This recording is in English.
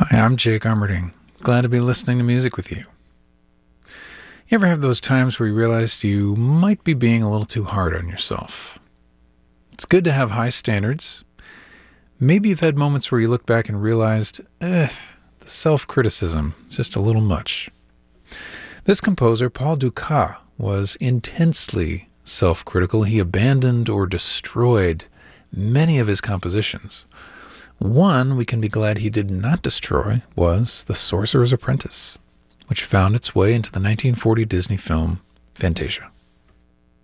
Hi, I'm Jake Armerding. Glad to be listening to music with you. You ever have those times where you realized you might be being a little too hard on yourself? It's good to have high standards. Maybe you've had moments where you look back and realized, the self-criticism is just a little much. This composer, Paul Dukas, was intensely self-critical. He abandoned or destroyed many of his compositions. One we can be glad he did not destroy was The Sorcerer's Apprentice, which found its way into the 1940 Disney film Fantasia.